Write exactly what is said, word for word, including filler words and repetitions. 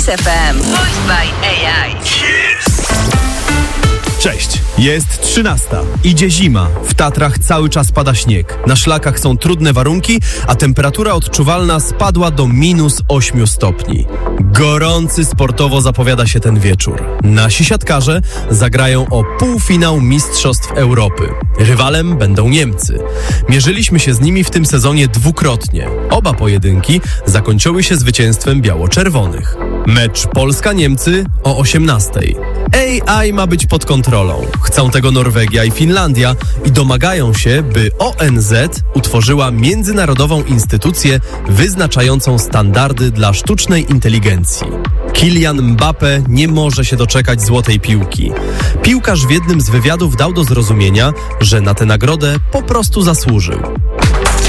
F M. Voiced by A I. Cześć, jest trzynasta. Idzie zima. W Tatrach cały czas pada śnieg. Na szlakach są trudne warunki, a temperatura odczuwalna spadła do minus ośmiu stopni. Gorący sportowo zapowiada się ten wieczór. Nasi siatkarze zagrają o półfinał Mistrzostw Europy. Rywalem będą Niemcy. Mierzyliśmy się z nimi w tym sezonie dwukrotnie. Oba pojedynki zakończyły się zwycięstwem biało-czerwonych. Mecz Polska-Niemcy o osiemnastej. A I ma być pod kontrolą. Chcą tego Norwegia i Finlandia i domagają się, by O N Z utworzyła międzynarodową instytucję wyznaczającą standardy dla sztucznej inteligencji. Kylian Mbappé nie może się doczekać złotej piłki. Piłkarz w jednym z wywiadów dał do zrozumienia, że na tę nagrodę po prostu zasłużył.